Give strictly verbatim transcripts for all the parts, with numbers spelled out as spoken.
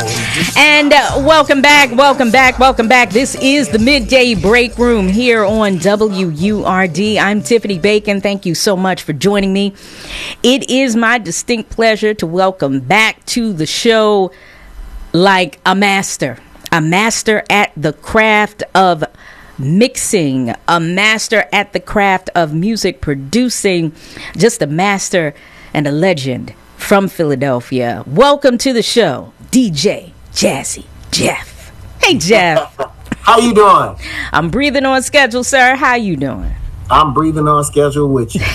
And uh, welcome back, welcome back, welcome back. This is the Midday Break Room here on W U R D. I'm Tiffany Bacon. Thank you so much for joining me. It is my distinct pleasure to welcome back to the show like a master, a master at the craft of mixing, a master at the craft of music producing, just a master and a legend from Philadelphia. Welcome to the show, D J Jazzy Jeff. Hey, Jeff. How you doing? I'm breathing on schedule, sir. How you doing? I'm breathing on schedule with you.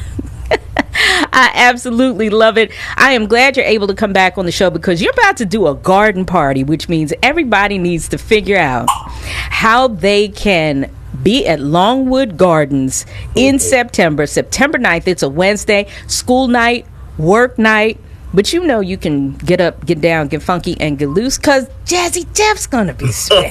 I absolutely love it. I am glad you're able to come back on the show because you're about to do a garden party, which means everybody needs to figure out how they can be at Longwood Gardens in September, September ninth. It's a Wednesday, school night, work night. But you know you can get up, get down, get funky, and get loose because Jazzy Jeff's going to be spinning.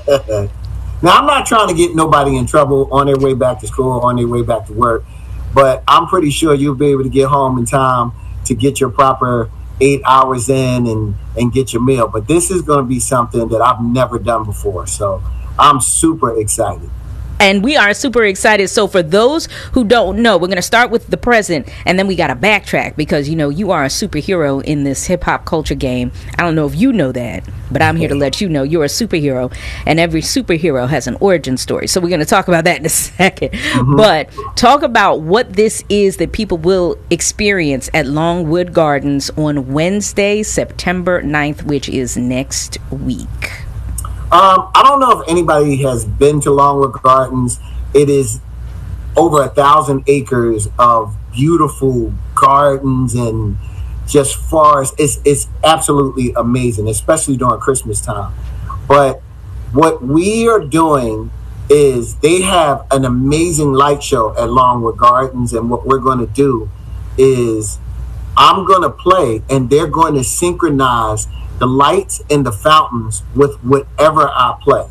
Now, I'm not trying to get nobody in trouble on their way back to school, on their way back to work. But I'm pretty sure you'll be able to get home in time to get your proper eight hours in and, and get your meal. But this is going to be something that I've never done before. So I'm super excited. And we are super excited. So for those who don't know, we're going to start with the present, and then we got to backtrack because, you know, you are a superhero in this hip-hop culture game. I don't know if you know that, but I'm here to let you know you're a superhero, and every superhero has an origin story. So we're going to talk about that in a second. Mm-hmm. But talk about what this is that people will experience at Longwood Gardens on Wednesday, September ninth, which is next week. Um, I don't know if anybody has been to Longwood Gardens. It is over a thousand acres of beautiful gardens and just forests. It's, it's absolutely amazing, especially during Christmas time. But what we are doing is they have an amazing light show at Longwood Gardens. And what we're going to do is I'm going to play and they're going to synchronize the lights and the fountains with whatever I play.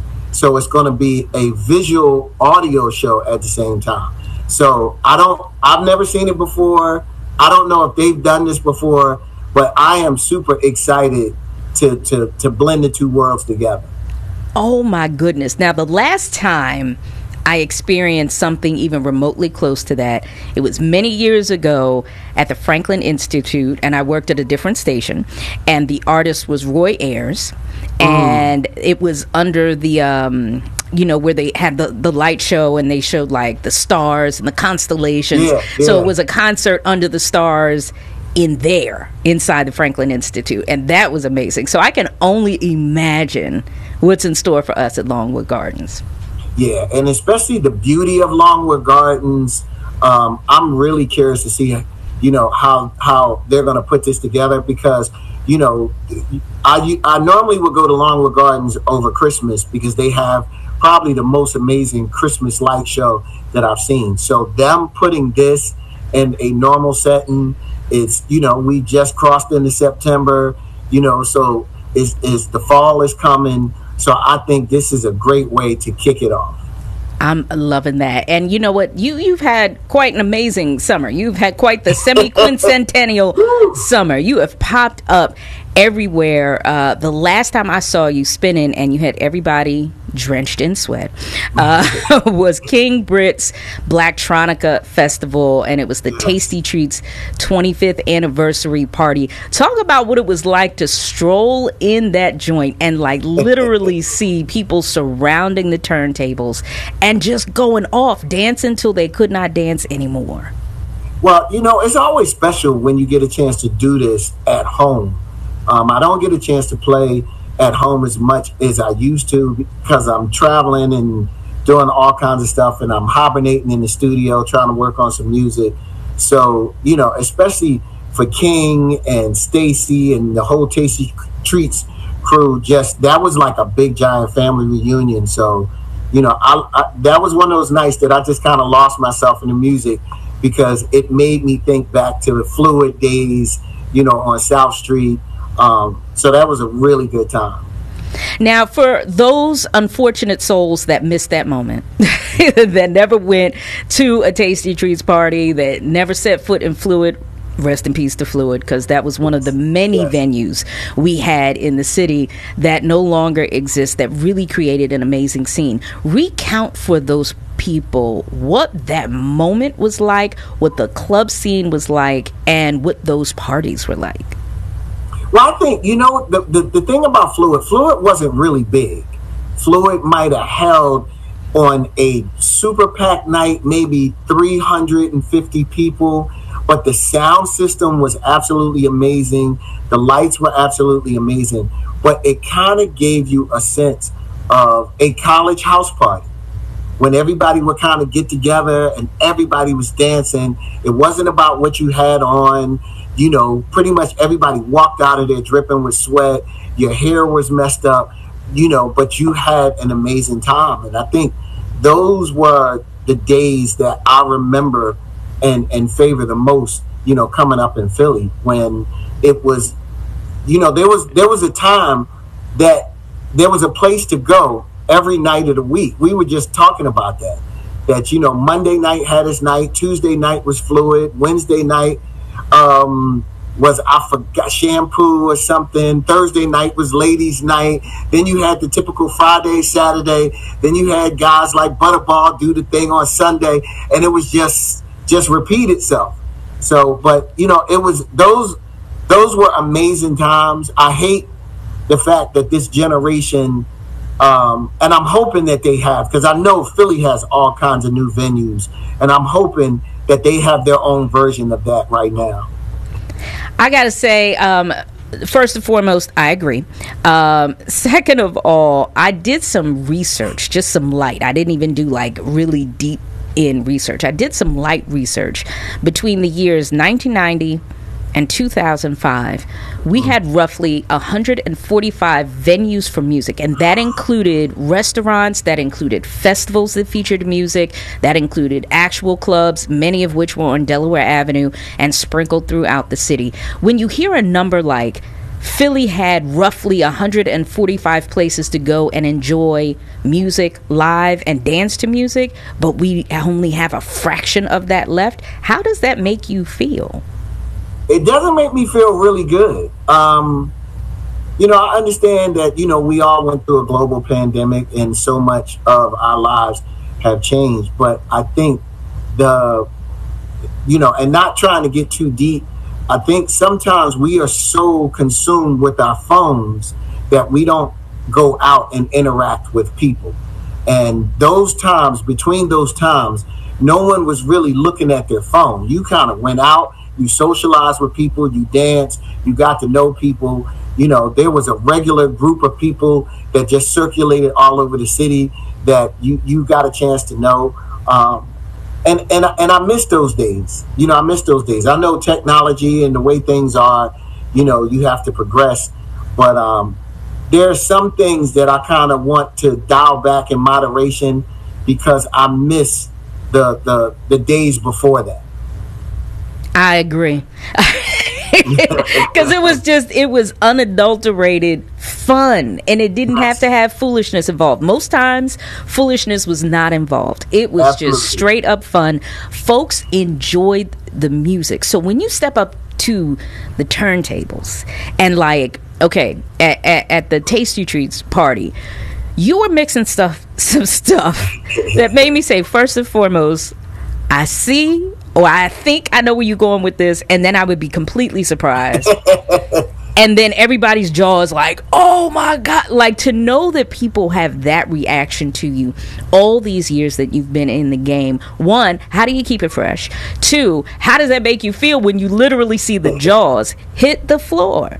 So it's going to be a visual audio show at the same time. So I don't, I've never seen it before. I don't know if they've done this before, but I am super excited to, to, to blend the two worlds together. Oh my goodness. Now, the last time I experienced something even remotely close to that, it was many years ago at the Franklin Institute, and I worked at a different station, and the artist was Roy Ayers, mm. and it was under the um you know, where they had the, the light show and they showed like the stars and the constellations. Yeah, yeah. So it was a concert under the stars in there, inside the Franklin Institute, and that was amazing. So I can only imagine what's in store for us at Longwood Gardens. Yeah, and especially the beauty of Longwood Gardens. Um, I'm really curious to see, you know, how how they're going to put this together because, you know, I I normally would go to Longwood Gardens over Christmas because they have probably the most amazing Christmas light show that I've seen. So them putting this in a normal setting, it's, you know, we just crossed into September, you know, so is is the fall is coming. So I think this is a great way to kick it off. I'm loving that. And you know what? You, you've had quite an amazing summer. You've had quite the semi-quincentennial summer. You have popped up everywhere. Uh, the last time I saw you spinning and you had everybody drenched in sweat uh, was King Britt's Blacktronica Festival, and it was the Tasty Treats twenty-fifth anniversary party. Talk about what it was like to stroll in that joint and like literally see people surrounding the turntables and just going off, dancing till they could not dance anymore. Well, you know, it's always special when you get a chance to do this at home. Um, I don't get a chance to play at home as much as I used to because I'm traveling and doing all kinds of stuff, and I'm hibernating in the studio trying to work on some music. So, you know, especially for King and Stacy and the whole Tasty Treats crew, just that was like a big giant family reunion. So, you know, I, I, that was one of those nights that I just kind of lost myself in the music because it made me think back to the Fluid days, you know, on South Street. Um, so that was a really good time. Now, for those unfortunate souls that missed that moment, that never went to a Tasty Treats party, that never set foot in Fluid, Rest in peace to Fluid, because that was one of the many Yes. venues we had in the city that no longer exists, that really created an amazing scene. Recount for those people what that moment was like, what the club scene was like, and what those parties were like. Well, I think, you know, the, the, the thing about Fluid, Fluid wasn't really big. Fluid might have held on a super packed night, maybe three hundred fifty people, but the sound system was absolutely amazing. The lights were absolutely amazing, but it kind of gave you a sense of a college house party when everybody would kind of get together and everybody was dancing. It wasn't about what you had on. You know, pretty much everybody walked out of there dripping with sweat. Your hair was messed up, you know, but you had an amazing time. And I think those were the days that I remember and, and favor the most, you know, coming up in Philly, when it was, you know, there was there was a time that there was a place to go every night of the week. We were just talking about that, that, you know, Monday night had its night, Tuesday night was Fluid, Wednesday night um, was, I forgot, Shampoo or something. Thursday night was Ladies Night. Then you had the typical Friday, Saturday. Then you had guys like Butterball do the thing on Sunday, and it was just just repeat itself. So, but you know, it was those those were amazing times. I hate the fact that this generation, um, and I'm hoping that they have, because I know Philly has all kinds of new venues, and I'm hoping that they have their own version of that right now. I gotta say, um, first and foremost, I agree. Um, second of all, I did some research, just some light. I didn't even do like really deep in research. I did some light research between the years nineteen ninety and two thousand five. We had roughly one hundred forty-five venues for music, and that included restaurants, that included festivals that featured music, that included actual clubs, many of which were on Delaware Avenue and sprinkled throughout the city. When you hear a number like Philly had roughly one hundred forty-five places to go and enjoy music live and dance to music, but we only have a fraction of that left, how does that make you feel? It doesn't make me feel really good. Um, you know, I understand that, you know, we all went through a global pandemic and so much of our lives have changed. But I think the, you know, and not trying to get too deep, I think sometimes we are so consumed with our phones that we don't go out and interact with people. And those times, between those times, no one was really looking at their phone. You kind of went out, you socialized with people, you danced, you got to know people. You know, there was a regular group of people that just circulated all over the city that you, you got a chance to know. Um, and, and, and I miss those days. You know, I miss those days. I know technology and the way things are, you know, you have to progress. But um, there are some things that I kind of want to dial back in moderation because I miss the, the, the days before that. I agree. Because it was just, it was unadulterated fun, and it didn't have to have foolishness involved. Most times, foolishness was not involved. It was Absolutely. just straight up fun. Folks enjoyed the music. So when you step up to the turntables and like, okay, at, at, at the Tasty Treats party, you were mixing stuff, some stuff that made me say, first and foremost, I see, or I think I know where you're going with this, and then I would be completely surprised. And then everybody's jaw is like, oh my God. Like, to know that people have that reaction to you all these years that you've been in the game. One, how do you keep it fresh? Two, how does that make you feel when you literally see the jaws hit the floor?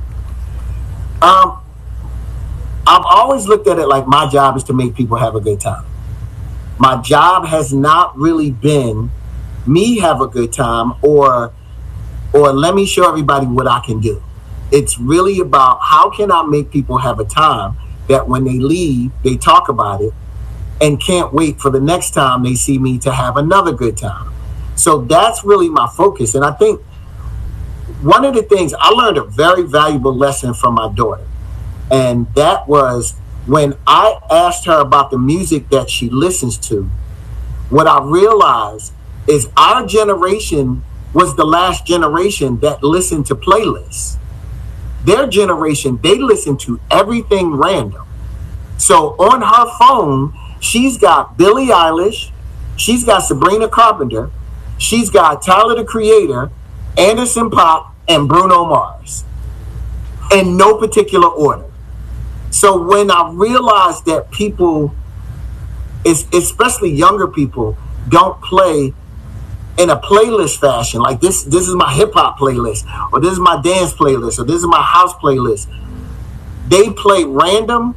Um, I've always looked at it like my job is to make people have a good time. My job has not really been me have a good time or or let me show everybody what I can do. It's really about how can I make people have a time that when they leave, they talk about it and can't wait for the next time they see me to have another good time. So that's really my focus. And I think one of the things, I learned a very valuable lesson from my daughter. And that was when I asked her about the music that she listens to, what I realized is our generation was the last generation that listened to playlists. Their generation, they listen to everything random. So on her phone, she's got Billie Eilish, she's got Sabrina Carpenter, she's got Tyler the Creator, Anderson .Paak, and Bruno Mars, in no particular order. So when I realized that people, especially younger people, don't play in a playlist fashion, like this this is my hip hop playlist, or this is my dance playlist, or this is my house playlist, they play random.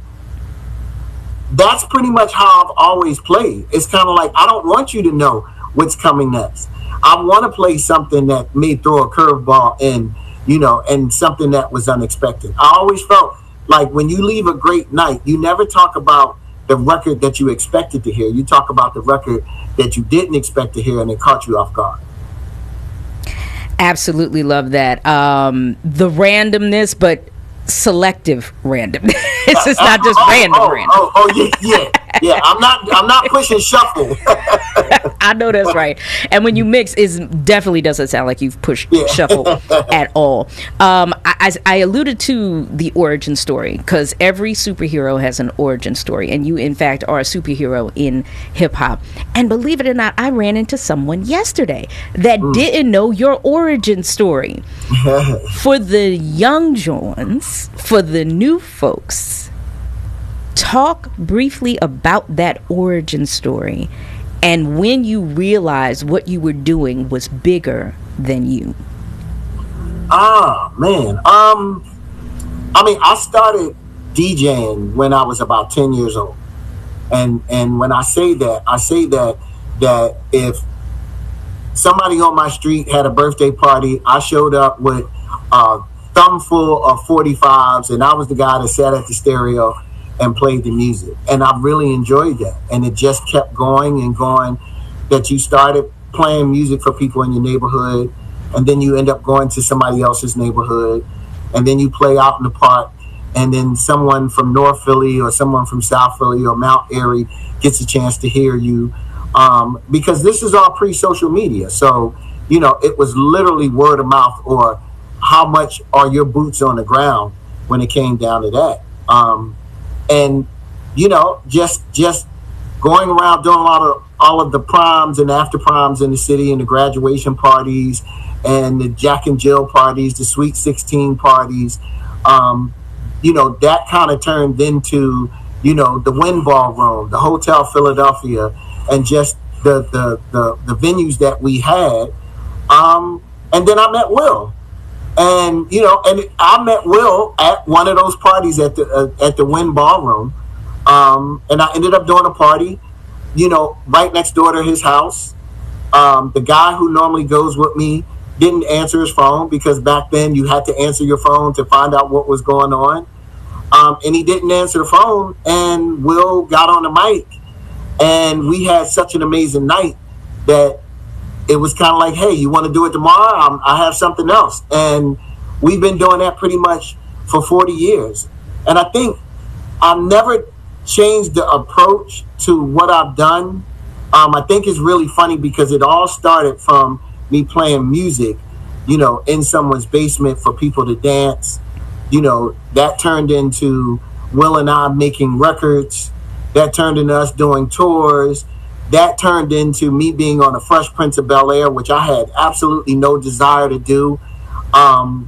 That's pretty much how I've always played. It's kind of like, I don't want you to know what's coming next. I want to play something that may throw a curveball in, you know, and something that was unexpected. I always felt like when you leave a great night, you never talk about the record that you expected to hear. You talk about the record that you didn't expect to hear and it caught you off guard. Absolutely love that. Um, the randomness, but selective randomness. It's not just oh, random oh, random. Oh, oh, yeah, yeah. Yeah, I'm not I'm not pushing shuffle. I know that's right. And when you mix, it definitely doesn't sound like you've pushed yeah. shuffle at all. Um, I, I alluded to the origin story, because every superhero has an origin story, and you, in fact, are a superhero in hip hop. And believe it or not, I ran into someone yesterday that mm. didn't know your origin story. For the young Johns, for the new folks, talk briefly about that origin story and when you realized what you were doing was bigger than you. Ah, man. Um, I mean, I started DJing when I was about ten years old. And and when I say that, I say that that if somebody on my street had a birthday party, I showed up with a thumb full of forty-fives, and I was the guy that sat at the stereo and played the music. And I really enjoyed that. And it just kept going and going, that you started playing music for people in your neighborhood, and then you end up going to somebody else's neighborhood, and then you play out in the park, and then someone from North Philly or someone from South Philly or Mount Airy gets a chance to hear you. Um, because this is all pre-social media. So, you know, it was literally word of mouth, or how much are your boots on the ground when it came down to that. Um, and, you know, just just going around doing a lot of all of the proms and after proms in the city, and the graduation parties and the Jack and Jill parties, the Sweet sixteen parties, um, you know, that kind of turned into, you know, the Wynn Ballroom, the Hotel Philadelphia, and just the the the, the venues that we had. Um, and then I met Will. And, you know, and I met Will at one of those parties at the uh, at the Wynn Ballroom. Um, and I ended up doing a party, you know, right next door to his house. Um, the guy who normally goes with me didn't answer his phone, because back then you had to answer your phone to find out what was going on. Um, and he didn't answer the phone, and Will got on the mic. And we had such an amazing night that it was kind of like, hey, you want to do it tomorrow? Um, I have something else. And we've been doing that pretty much for forty years. And I think I've never changed the approach to what I've done. Um, I think it's really funny, because it all started from me playing music, you know, in someone's basement for people to dance. You know, that turned into Will and I making records. That turned into us doing tours. That turned into me being on the Fresh Prince of Bel-Air, which I had absolutely no desire to do. Um,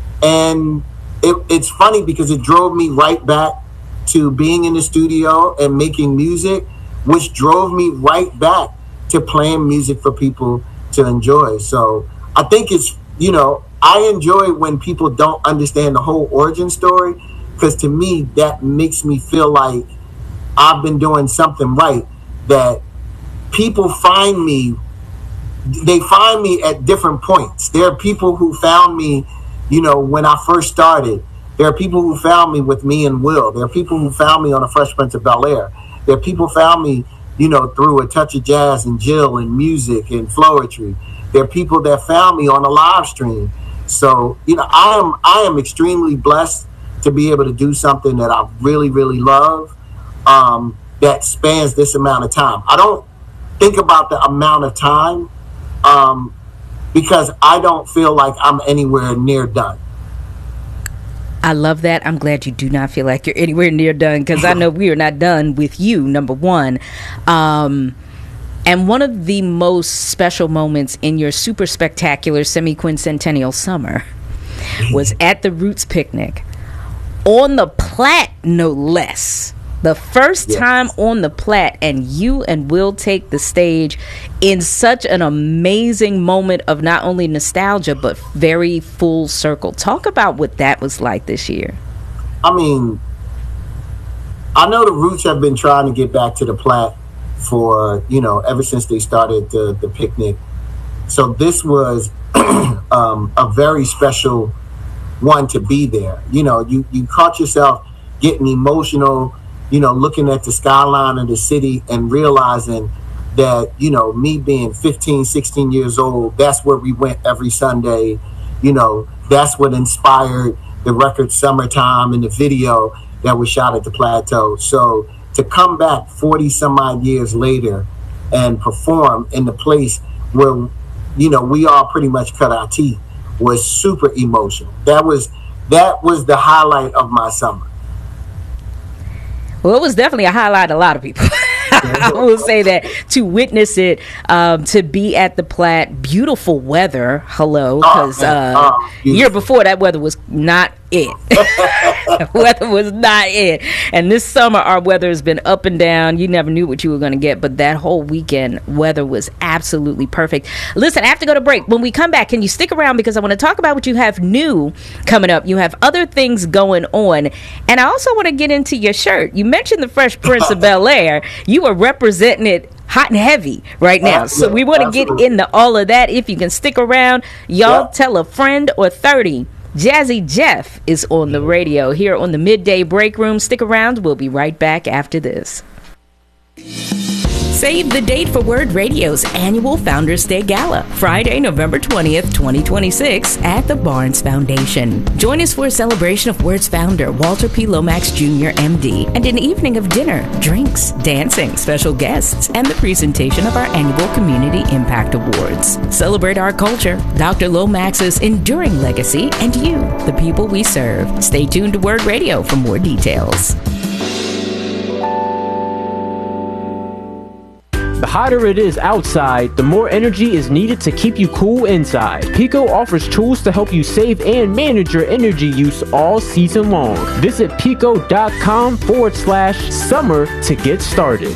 and it, it's funny, because it drove me right back to being in the studio and making music, which drove me right back to playing music for people to enjoy. So I think it's, you know, I enjoy when people don't understand the whole origin story, because to me, that makes me feel like I've been doing something right, that people find me, they find me at different points. There are people who found me, you know, when I first started. There are people who found me with me and Will. There are people who found me on the Fresh Prince of Bel-Air. There are people who found me, you know, through A Touch of Jazz and Jill and music and Flowetry. There are people that found me on a live stream. So, you know, I am I am extremely blessed to be able to do something that I really, really love, um, that spans this amount of time. I don't think about the amount of time. Um, because I don't feel like I'm anywhere near done. I love that. I'm glad you do not feel like you're anywhere near done, because I know we are not done with you, number one. Um, and one of the most special moments in your super spectacular semi-quincentennial summer was at the Roots picnic on the Platte, no less. The first yes. time on the Platte, and you and Will take the stage in such an amazing moment of not only nostalgia, but very full circle. Talk about what that was like this year. I mean, I know the Roots have been trying to get back to the Platte for, you know, ever since they started the, the picnic. So this was um, a very special one to be there. You know, you, you caught yourself getting emotional, you know, looking at the skyline of the city and realizing that, you know, me being fifteen, sixteen years old, that's where we went every Sunday. You know, that's what inspired the record Summertime and the video that was shot at the Plateau. So to come back forty some odd years later and perform in the place where, you know, we all pretty much cut our teeth was super emotional. That was, that was the highlight of my summer. Well, it was definitely a highlight of a lot of people. I will say that, to witness it, um, to be at the Platte, beautiful weather. Hello, because uh, oh, year before that weather was not it. Weather was not it. And this summer, our weather has been up and down. You never knew what you were going to get, but that whole weekend, weather was absolutely perfect. Listen, I have to go to break. When we come back, can you stick around, because I want to talk about what you have new coming up. You have other things going on, and I also want to get into your shirt. You mentioned the Fresh Prince of Bel-Air. You are representing it hot and heavy right now. Absolutely. So we want to get into all of that. If you can stick around, y'all, yep. Tell a friend or thirty. Jazzy Jeff is on the radio here on the Midday Break Room. Stick around. We'll be right back after this. Save the date for Word Radio's annual Founders Day Gala, Friday, November twentieth, twenty twenty-six, at the Barnes Foundation. Join us for a celebration of Word's founder, Walter P. Lomax Junior M D, and an evening of dinner, drinks, dancing, special guests, and the presentation of our annual Community Impact Awards. Celebrate our culture, Doctor Lomax's enduring legacy, and you, the people we serve. Stay tuned to Word Radio for more details. The hotter it is outside, the more energy is needed to keep you cool inside. Pico offers tools to help you save and manage your energy use all season long. Visit pico.com forward slash summer to get started.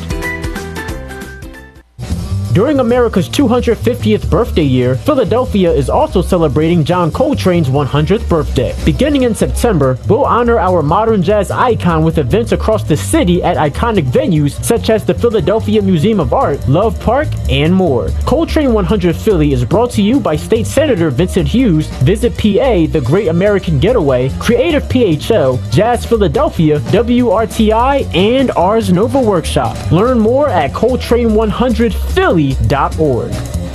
During America's two hundred fiftieth birthday year, Philadelphia is also celebrating John Coltrane's one hundredth birthday. Beginning in September, we'll honor our modern jazz icon with events across the city at iconic venues such as the Philadelphia Museum of Art, Love Park, and more. Coltrane one hundred Philly is brought to you by State Senator Vincent Hughes, Visit P A, The Great American Getaway, Creative P H O, Jazz Philadelphia, W R T I, and Ars Nova Workshop. Learn more at Coltrane one hundred Philly dot org.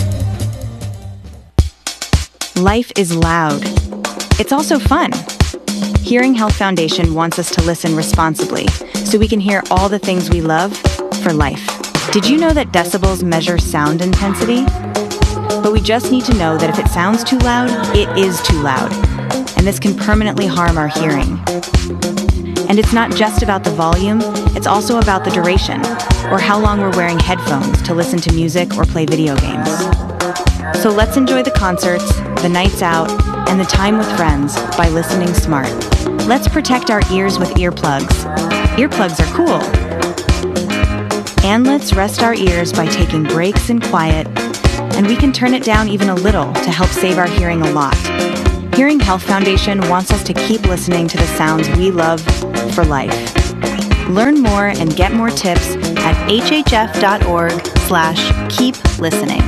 Life is loud. It's also fun. Hearing Health Foundation wants us to listen responsibly so we can hear all the things we love for life. Did you know that decibels measure sound intensity? But we just need to know that if it sounds too loud, it is too loud, and this can permanently harm our hearing. And it's not just about the volume, it's also about the duration, or how long we're wearing headphones to listen to music or play video games. So let's enjoy the concerts, the nights out, and the time with friends by listening smart. Let's protect our ears with earplugs. Earplugs are cool. And let's rest our ears by taking breaks in quiet, and we can turn it down even a little to help save our hearing a lot. Hearing Health Foundation wants us to keep listening to the sounds we love for life. Learn more and get more tips at hhf.org slash keep listening.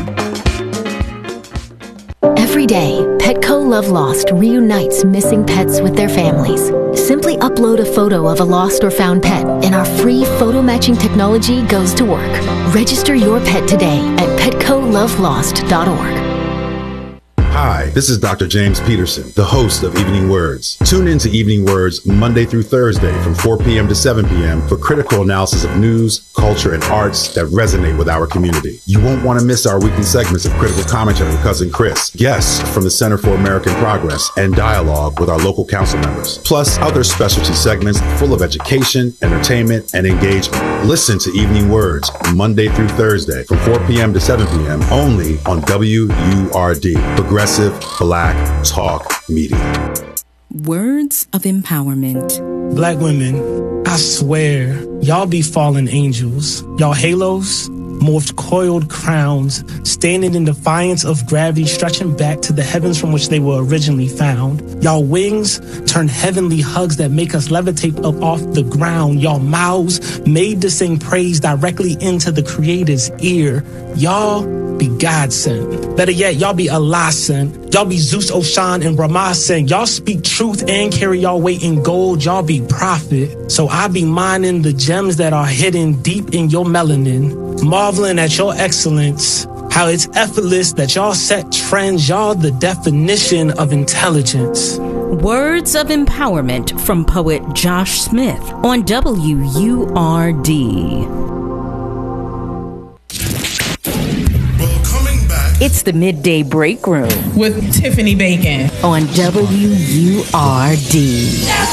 Every day, Petco Love Lost reunites missing pets with their families. Simply upload a photo of a lost or found pet, and our free photo matching technology goes to work. Register your pet today at petco love lost dot org. Hi, this is Doctor James Peterson, the host of Evening Words. Tune in to Evening Words Monday through Thursday from four p.m. to seven p.m. for critical analysis of news, culture, and arts that resonate with our community. You won't want to miss our weekly segments of critical commentary with Cousin Chris, guests from the Center for American Progress, and dialogue with our local council members. Plus, other specialty segments full of education, entertainment, and engagement. Listen to Evening Words Monday through Thursday from four p.m. to seven p.m. only on W U R D, Progressive Black Talk Media. Words of empowerment. Black women, I swear, y'all be fallen angels. Y'all halos, morphed coiled crowns, standing in defiance of gravity, stretching back to the heavens from which they were originally found. Y'all wings turn heavenly hugs that make us levitate up off the ground. Y'all mouths made to sing praise directly into the Creator's ear. Y'all be God sent. Better yet, y'all be Allah sent. Y'all be Zeus, Oshan, and Ramah sent. Y'all speak truth and carry y'all weight in gold. Y'all be prophet. So I be mining the gems that are hidden deep in your melanin, marveling at your excellence, how it's effortless that y'all set trends. Y'all the definition of intelligence. Words of empowerment from poet Josh Smith on W U R D. It's the Midday Break Room with Tiffany Bacon on W U R D.